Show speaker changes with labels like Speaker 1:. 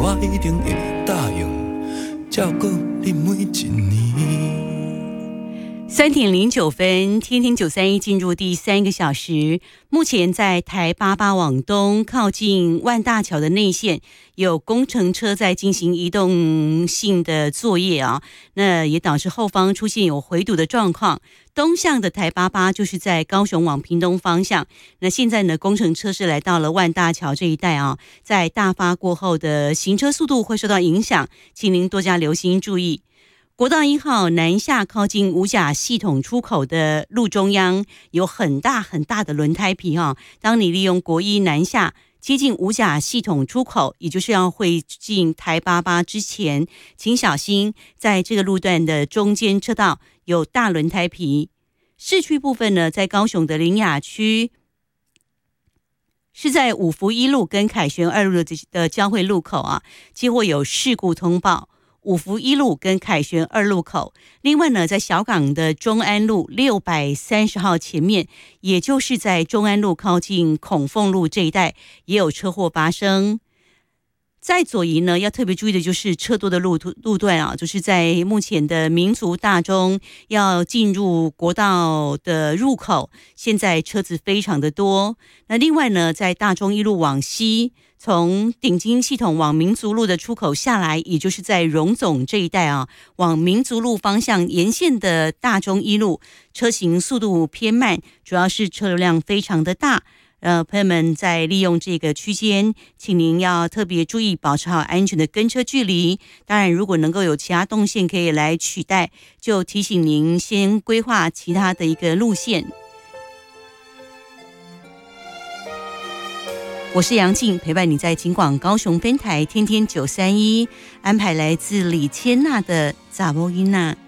Speaker 1: 我一定会答应照顾你每一年。
Speaker 2: 3:09，天天931进入第3个小时。目前在台88往东靠近万大桥的内线，有工程车在进行移动性的作业啊，那也导致后方出现有回堵的状况。东向的台88就是在高雄往屏东方向，那现在呢，工程车是来到了万大桥这一带啊，在大发过后的行车速度会受到影响，请您多加留心注意。国道1号南下靠近五甲系统出口的路中央有很大很大的轮胎皮哈，当你利用国一南下接近五甲系统出口，也就是要会进台88之前，请小心在这个路段的中间车道有大轮胎皮。市区部分呢，在高雄的苓雅区是在五福一路跟凯旋2路的交汇路口啊，几乎有事故通报。五福一路跟凯旋2路口，另外呢，在小港的中安路630号前面，也就是在中安路靠近孔凤路这一带，也有车祸发生。在左营呢，要特别注意的就是车多的路段啊，就是在目前的民族大中要进入国道的入口，现在车子非常的多。那另外呢，在大中一路往西，从顶金系统往民族路的出口下来，也就是在荣总这一带啊，往民族路方向沿线的大中一路，车行速度偏慢，主要是车流量非常的大。朋友们在利用这个区间，请您要特别注意保持好安全的跟车距离。当然，如果能够有其他动线可以来取代，就提醒您先规划其他的一个路线。我是杨静，陪伴你在警广高雄分台天天931，安排来自李千娜的《查某囡仔》。